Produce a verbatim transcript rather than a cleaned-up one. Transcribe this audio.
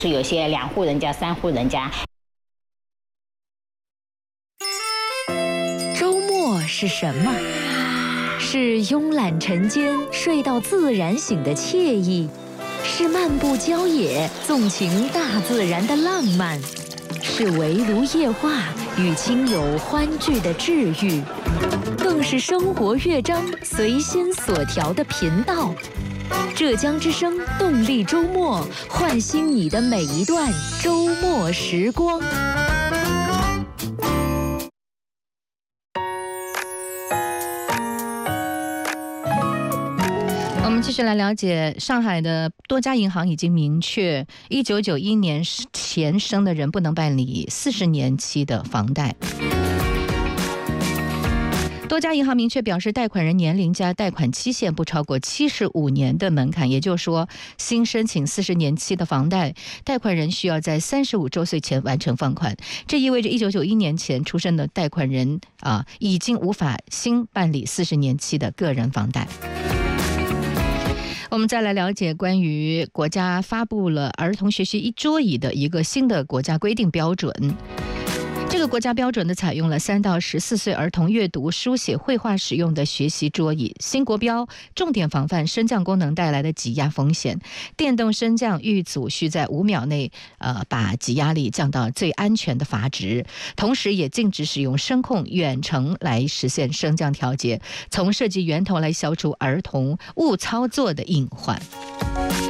是有些两户人家、三户人家。 周末是什么？是慵懒晨间、睡到自然醒的惬意，是漫步郊野、纵情大自然的浪漫，是围炉夜话与亲友欢聚的治愈，更是生活乐章随心所调的频道。浙江之声动力周末，唤醒你的每一段周末时光。 我们继续来了解，上海的多家银行已经明确，一九九一年前生的人不能办理四十年期的房贷。多家银行明确表示，贷款人年龄加贷款期限不超过七十五年的门槛，也就是说，新申请四十年期的房贷，贷款人需要在三十五周岁前完成放款。这意味着一九九一年前出生的贷款人啊，已经无法新办理四十年期的个人房贷。我们再来了解关于国家发布了儿童学习一桌椅的一个新的国家规定标准。这个国家标准的采用了三到十四岁儿童阅读、书写、绘画使用的学习桌椅。新国标重点防范升降功能带来的挤压风险。电动升降遇阻需在五秒内，呃，把挤压力降到最安全的阀值。同时，也禁止使用声控远程来实现升降调节，从设计源头来消除儿童误操作的隐患。